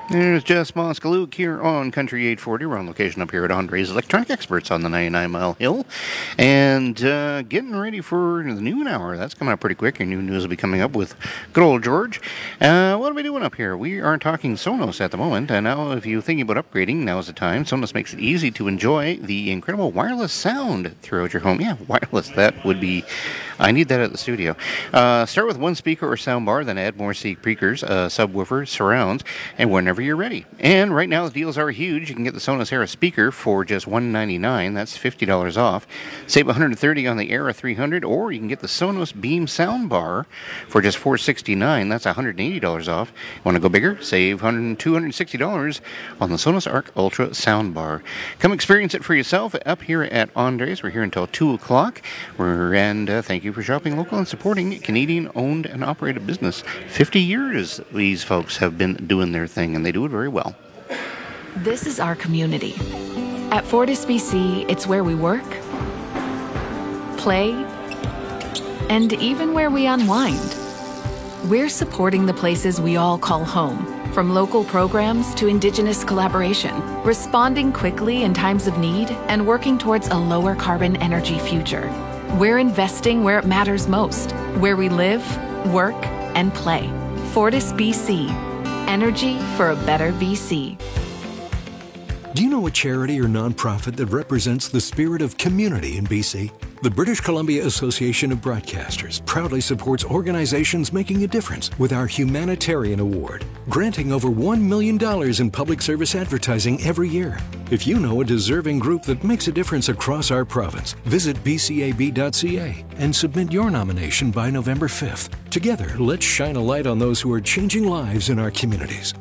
There's Jess Moskaluk here on Country 840. We're on location up here at Andre's Electronic Experts on the 99 Mile Hill. And getting ready for the noon hour. That's coming up pretty quick. Your new news will be coming up with good old George. What are we doing up here? We are talking Sonos at the moment. And now if you're thinking about upgrading, now's the time. Sonos makes it easy to enjoy the incredible wireless sound throughout your home. Yeah, wireless. That would be... I need that at the studio. Start with one speaker or sound bar, then add more speakers, subwoofers, surrounds, and whenever you're ready. And right now the deals are huge. You can get the Sonos Era speaker for just $199. That's $50 off. Save $130 on the Era 300, or you can get the Sonos Beam soundbar for just $469. That's $180 off. Want to go bigger? Save $260 on the Sonos Arc Ultra soundbar. Come experience it for yourself up here at Andre's. We're here until 2 o'clock. Thank you for shopping local and supporting Canadian-owned and operated business. 50 years these folks have been doing their thing, and they do it very well. This is our community. At Fortis BC, it's where we work, play, and even where we unwind. We're supporting the places we all call home, from local programs to Indigenous collaboration, responding quickly in times of need and working towards a lower carbon energy future. We're investing where it matters most, where we live, work, and play. Fortis BC. Energy for a better BC. Do you know a charity or nonprofit that represents the spirit of community in BC? The British Columbia Association of Broadcasters proudly supports organizations making a difference with our Humanitarian Award, granting over $1 million in public service advertising every year. If you know a deserving group that makes a difference across our province, visit bcab.ca and submit your nomination by November 5th. Together, let's shine a light on those who are changing lives in our communities.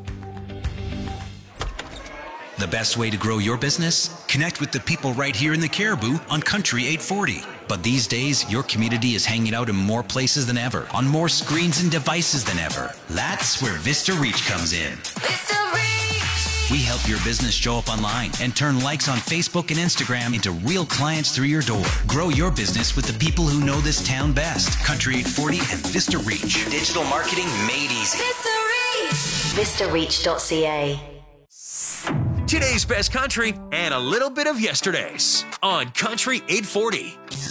The best way to grow your business? Connect with the people right here in the Caribou on Country 840. But these days, your community is hanging out in more places than ever, on more screens and devices than ever. That's where Vista Reach comes in. Vista Reach! We help your business show up online and turn likes on Facebook and Instagram into real clients through your door. Grow your business with the people who know this town best. Country 840 and Vista Reach. Digital marketing made easy. Vista Reach. VistaReach.ca. Today's best country and a little bit of yesterday's on Country 840.